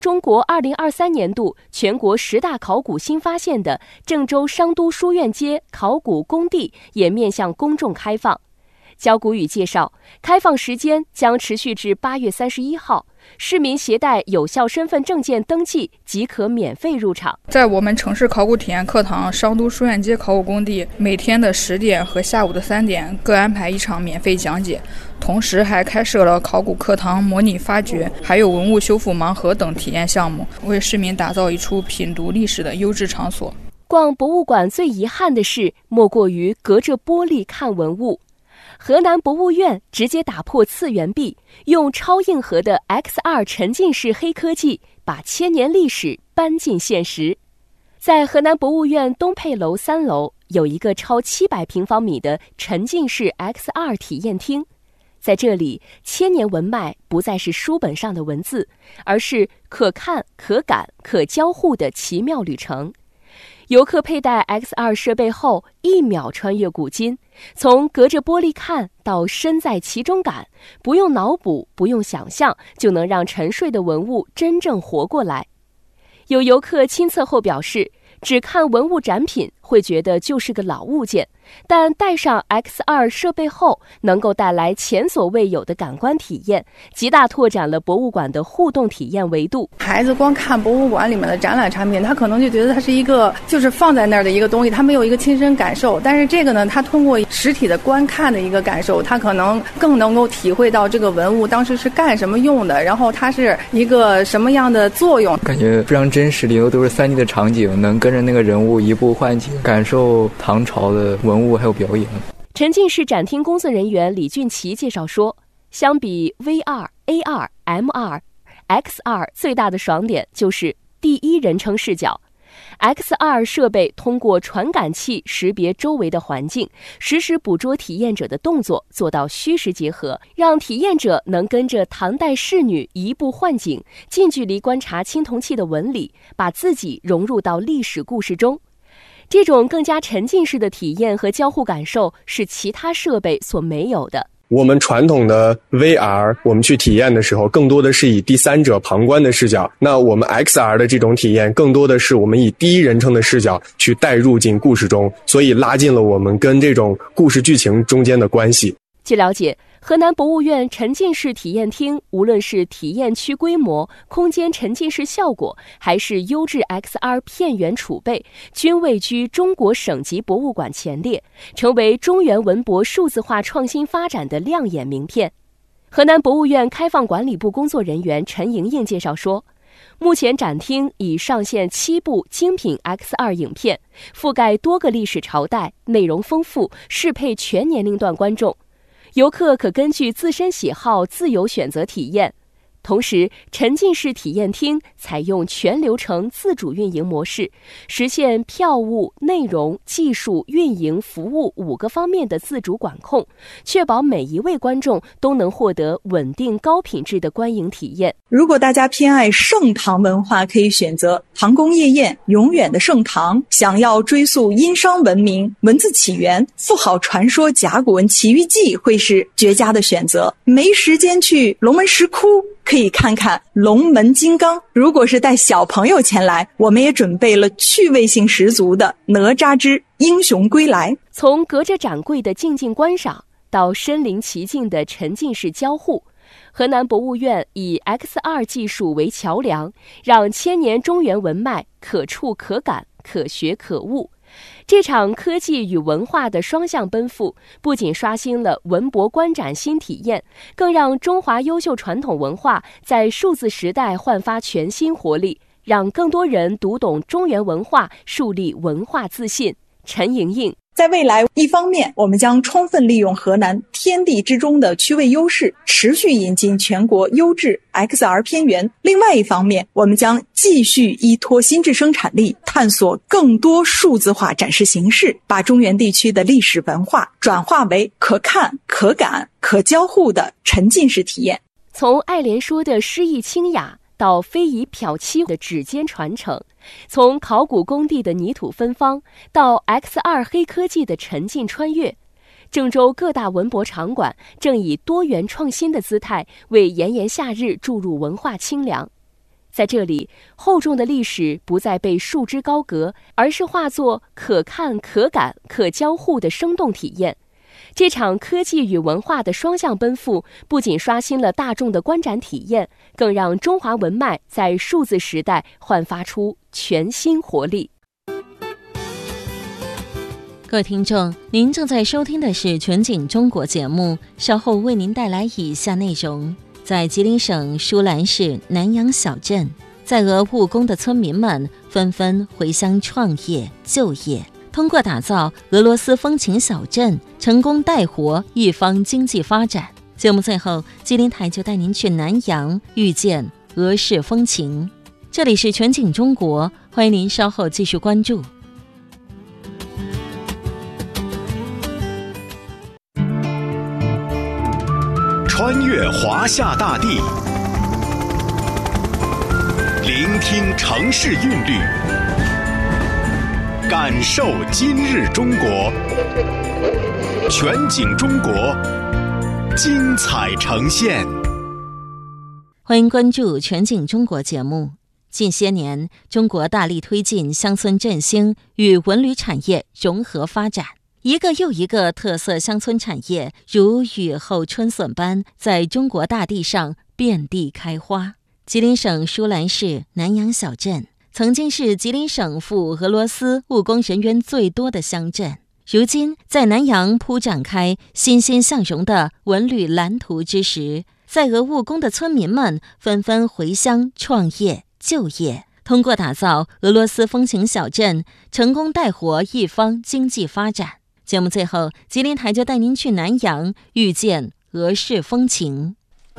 中国2023年度全国10大考古新发现的郑州商都书院街考古工地也面向公众开放。焦谷宇介绍，开放时间将持续至8月31号，市民携带有效身份证件登记即可免费入场。 在我们城市考古体验课堂商都书院街考古工地，每天的10点和下午的3点各安排一场免费讲解，同时还开设了考古课堂模拟发掘，还有文物修复盲盒等体验项目，为市民打造一处品读历史的优质场所。 逛博物馆最遗憾的事，莫过于隔着玻璃看文物。河南博物院直接打破次元壁，用超硬核的 XR 沉浸式黑科技，把千年历史搬进现实。在河南博物院东配楼3楼，有一个超700平方米的沉浸式 XR 体验厅。在这里，千年文脉不再是书本上的文字，而是可看、可感、可交互的奇妙旅程。游客佩戴 XR 设备后，1秒穿越古今，从隔着玻璃看到身在其中感，不用脑补，不用想象，就能让沉睡的文物真正活过来。有游客亲测后表示，只看文物展品会觉得就是个老物件，但戴上 XR 设备后，能够带来前所未有的感官体验，极大拓展了博物馆的互动体验维度。 孩子光看博物馆里面的展览产品，他可能就觉得它是一个就是放在那儿的一个东西，他没有一个亲身感受。但是这个呢，他通过实体的观看的一个感受，他可能更能够体会到这个文物当时是干什么用的，然后它是一个什么样的作用。 感觉非常真实，里头都是3D 的场景，能跟着那个人物移步换景，感受唐朝的文物还有表演。 沉浸式展厅工作人员李俊奇介绍说，相比 VR、AR、MR、XR 最大的爽点就是第一人称视角。XR 设备通过传感器识别周围的环境，实时捕捉体验者的动作，做到虚实结合，让体验者能跟着唐代仕女移步换景，近距离观察青铜器的纹理，把自己融入到历史故事中。这种更加沉浸式的体验和交互感受是其他设备所没有的。 我们传统的 VR 我们去体验的时候，更多的是以第三者旁观的视角，那我们 XR 的这种体验更多的是我们以第一人称的视角去带入进故事中，所以拉近了我们跟这种故事剧情中间的关系。 据了解，河南博物院沉浸式体验厅无论是体验区规模、空间沉浸式效果，还是优质 XR 片源储备，均位居中国省级博物馆前列，成为中原文博数字化创新发展的亮眼名片。河南博物院开放管理部工作人员陈莹莹介绍说，目前展厅已上线7部精品 XR 影片，覆盖多个历史朝代，内容丰富，适配全年龄段观众。游客可根据自身喜好自由选择体验。同时，沉浸式体验厅采用全流程自主运营模式，实现票务、内容、技术、运营、服务5个方面的自主管控，确保每一位观众都能获得稳定高品质的观影体验。 如果大家偏爱盛唐文化，可以选择唐宫夜宴、永远的盛唐。想要追溯殷商文明、文字起源、富豪传说甲骨文奇遇记，会是绝佳的选择。没时间去龙门石窟，可以看看龙门金刚。如果是带小朋友前来，我们也准备了趣味性十足的哪吒之英雄归来。 从隔着展柜的静静观赏到身临其境的沉浸式交互，河南博物院以 XR 技术为桥梁，让千年中原文脉可触可感、可学可悟。这场科技与文化的双向奔赴，不仅刷新了文博观展新体验，更让中华优秀传统文化在数字时代焕发全新活力，让更多人读懂中原文化，树立文化自信。陈莹莹， 在未来，一方面我们将充分利用河南天地之中的区位优势，持续引进全国优质 XR 片源；另外一方面，我们将继续依托新质生产力，探索更多数字化展示形式，把中原地区的历史文化转化为可看、可感、可交互的沉浸式体验。 从爱莲说的诗意清雅到非遗漂漆的指尖传承，从考古工地的泥土芬芳到 XR 黑科技的沉浸穿越，郑州各大文博场馆正以多元创新的姿态为炎炎夏日注入文化清凉。 在这里，厚重的历史不再被束之高阁，而是化作可看、可感、可交互的生动体验。这场科技与文化的双向奔赴，不仅刷新了大众的观展体验，更让中华文脉在数字时代焕发出全新活力。 各位听众，您正在收听的是全景中国节目，稍后为您带来以下内容。在吉林省舒兰市南阳小镇，在俄务工的村民们纷纷回乡创业就业，通过打造俄罗斯风情小镇，成功带活一方经济发展。节目最后，吉林台就带您去南阳遇见俄式风情。这里是全景中国，欢迎您稍后继续关注。 穿越华夏大地，聆听城市韵律，感受今日中国。全景中国，精彩呈现。 欢迎关注全景中国节目。近些年，中国大力推进乡村振兴与文旅产业融合发展，一个又一个特色乡村产业如雨后春笋般在中国大地上遍地开花。吉林省舒兰市南阳小镇曾经是吉林省赴俄罗斯务工人员最多的乡镇，如今在南阳铺展开欣欣向荣的文旅蓝图之时，在俄务工的村民们纷纷回乡创业就业，通过打造俄罗斯风情小镇，成功带活一方经济发展。节目最后，吉林台就带您去南阳遇见俄式风情。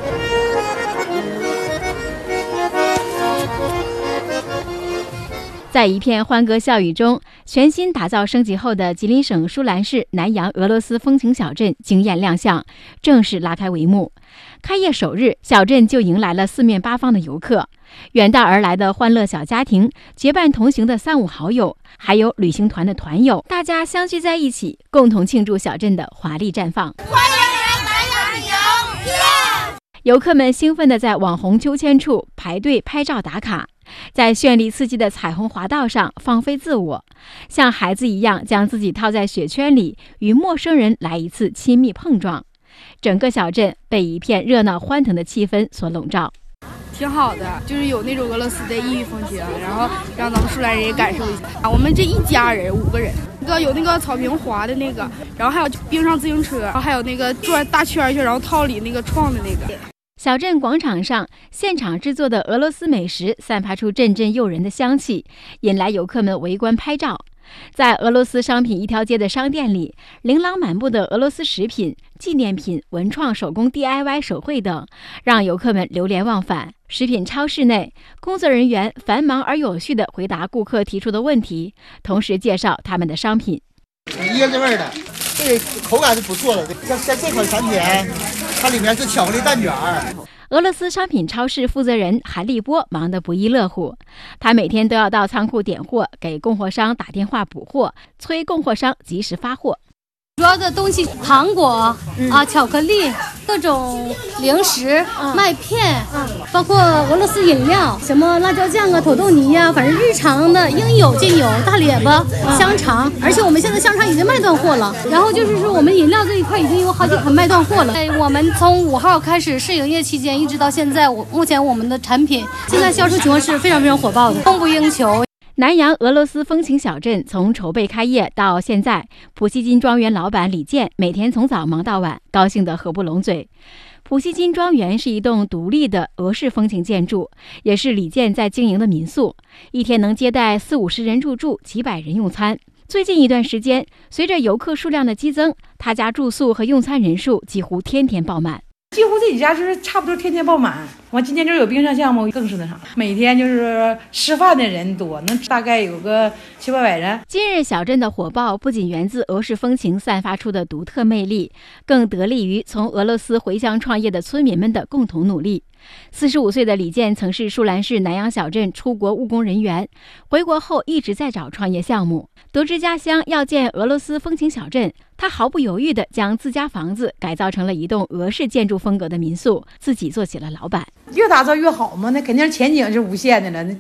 在一片欢歌笑语中，全新打造升级后的吉林省舒兰市南阳俄罗斯风情小镇惊艳亮相，正式拉开帷幕。开业首日，小镇就迎来了四面八方的游客，远道而来的欢乐小家庭，结伴同行的三五好友，还有旅行团的团友，大家相聚在一起，共同庆祝小镇的华丽绽放。欢迎来南阳！游客们兴奋地在网红秋千处排队拍照打卡，在绚丽刺激的彩虹滑道上放飞自我，像孩子一样将自己套在雪圈里，与陌生人来一次亲密碰撞。整个小镇被一片热闹欢腾的气氛所笼罩。 挺好的，就是有那种俄罗斯的异域风情，然后让咱们舒兰人也感受一下。我们这一家人5个人，有那个草坪滑的那个，然后还有冰上自行车，然后还有那个转大圈圈，然后套里那个撞的那个。 小镇广场上，现场制作的俄罗斯美食散发出阵阵诱人的香气，引来游客们围观拍照。在俄罗斯商品一条街的商店里，琳琅满目的俄罗斯食品、纪念品、文创手工 DIY 手绘等，让游客们流连忘返。食品超市内，工作人员繁忙而有序地回答顾客提出的问题，同时介绍他们的商品。 椰子味的，这个口感是不错的。像这款产品，它里面是巧克力蛋卷。 俄罗斯商品超市负责人韩立波忙得不亦乐乎，他每天都要到仓库点货，给供货商打电话补货，催供货商及时发货。 主要的东西，糖果巧克力，各种零食、麦片，包括俄罗斯饮料，什么辣椒酱啊、土豆泥呀，反正日常的应有尽有。大列巴、香肠，而且我们现在香肠已经卖断货了。然后就是说，我们饮料这一块已经有好几款卖断货了。我们从5号开始试营业期间，一直到现在，目前我们的产品现在销售情况是非常非常火爆的，供不应求。 南阳俄罗斯风情小镇从筹备开业到现在，普希金庄园老板李健每天从早忙到晚，高兴得合不拢嘴。普希金庄园是一栋独立的俄式风情建筑，也是李健在经营的民宿，一天能接待40-50人入住，几百人用餐。最近一段时间，随着游客数量的激增，他家住宿和用餐人数几乎天天爆满。 几乎这几家就是差不多天天爆满，完今天这有冰上项目更是那啥，每天就是吃饭的人多，能大概有个700-800人。 今日小镇的火爆不仅源自俄式风情散发出的独特魅力，更得力于从俄罗斯回乡创业的村民们的共同努力。 45岁的李健曾是舒兰市南阳小镇出国务工人员，回国后一直在找创业项目。得知家乡要建俄罗斯风情小镇，他毫不犹豫地将自家房子改造成了一栋俄式建筑风格的民宿，自己做起了老板。 越打造越好嘛，那肯定前景是无限的了。